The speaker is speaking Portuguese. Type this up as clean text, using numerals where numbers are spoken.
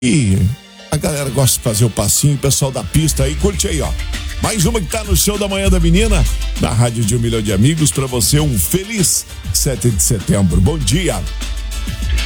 E a galera gosta de fazer o passinho, o pessoal da pista aí, curte aí, ó. Mais uma que tá no show da manhã da menina, na rádio de 1 milhão de amigos, pra você um feliz 7 de setembro. Bom dia.